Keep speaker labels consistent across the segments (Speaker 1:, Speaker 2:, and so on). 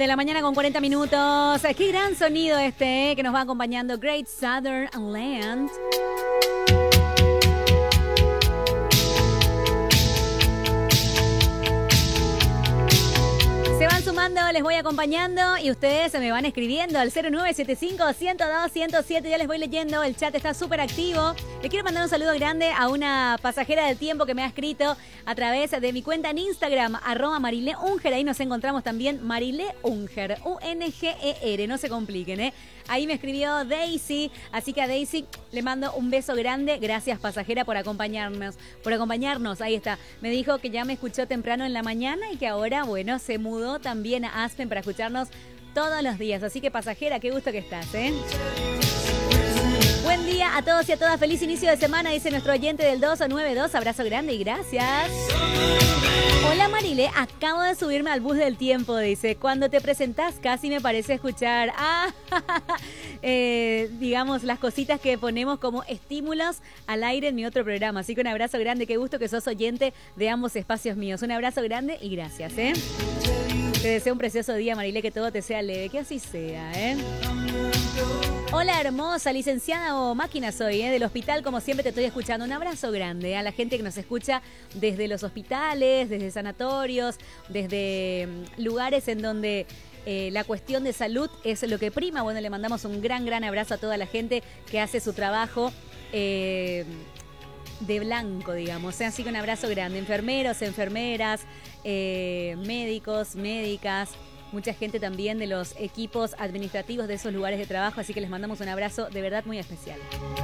Speaker 1: de la mañana con 40 minutos. Qué gran sonido este, que nos va acompañando Great Southern Land. Se van sumando, les voy acompañando y ustedes se me van escribiendo al 0975-102-107. Ya les voy leyendo, el chat está súper activo. Le quiero mandar un saludo grande a una pasajera del tiempo que me ha escrito a través de mi cuenta en Instagram, @MarileUnger. Ahí nos encontramos también, MarileUnger, U-N-G-E-R, no se compliquen, ¿eh? Ahí me escribió Daisy, así que a Daisy le mando un beso grande. Gracias, pasajera, por acompañarnos. Ahí está. Me dijo que ya me escuchó temprano en la mañana y que ahora, bueno, se mudó también a Aspen para escucharnos todos los días. Así que, pasajera, qué gusto que estás, ¿eh? Buen día a todos y a todas. Feliz inicio de semana, dice nuestro oyente del 292. Abrazo grande y gracias. Hola, Marile. Acabo de subirme al bus del tiempo, dice. Cuando te presentás casi me parece escuchar digamos, las cositas que ponemos como estímulos al aire en mi otro programa. Así que un abrazo grande. Qué gusto que sos oyente de ambos espacios míos. Un abrazo grande y gracias, ¿eh? Te deseo un precioso día, Marile, que todo te sea leve. Que así sea, ¿eh? Hola, hermosa, licenciada o máquina soy, del hospital, como siempre te estoy escuchando. Un abrazo grande a la gente que nos escucha desde los hospitales, desde sanatorios, desde lugares en donde la cuestión de salud es lo que prima. Bueno, le mandamos un gran abrazo a toda la gente que hace su trabajo de blanco, digamos. Así que un abrazo grande. Enfermeros, enfermeras, médicos, médicas. Mucha gente también de los equipos administrativos de esos lugares de trabajo, así que les mandamos un abrazo de verdad muy especial.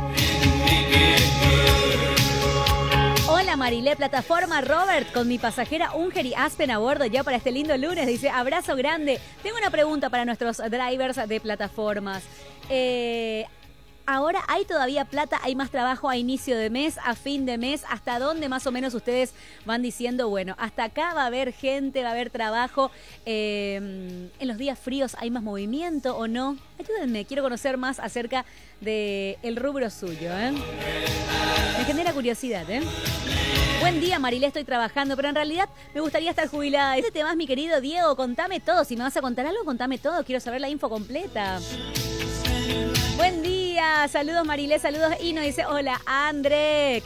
Speaker 1: Hola, Marile, plataforma Robert, con mi pasajera Unger y Aspen a bordo ya para este lindo lunes. Dice, abrazo grande. Tengo una pregunta para nuestros drivers de plataformas. Ahora, ¿hay todavía plata? ¿Hay más trabajo a inicio de mes, a fin de mes? ¿Hasta dónde más o menos ustedes van diciendo, bueno, hasta acá va a haber gente, va a haber trabajo? ¿En los días fríos hay más movimiento o no? Ayúdenme, quiero conocer más acerca del rubro suyo, ¿eh? Me genera curiosidad, ¿eh? Buen día, Marile, estoy trabajando, pero en realidad me gustaría estar jubilada. Este tema es mi querido Diego, contame todo. Si me vas a contar algo, contame todo. Quiero saber la info completa. Buen día, saludos Marile, saludos Ino, dice, hola André,